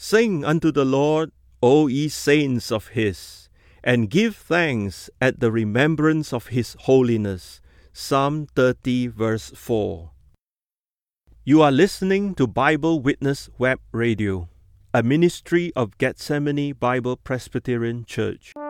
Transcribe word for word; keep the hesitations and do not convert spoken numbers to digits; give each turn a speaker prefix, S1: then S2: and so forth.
S1: Sing unto the Lord, O ye saints of his, and give thanks at the remembrance of his holiness. Psalm thirty, verse four. You are listening to Bible Witness Web Radio, a ministry of Gethsemane Bible Presbyterian Church.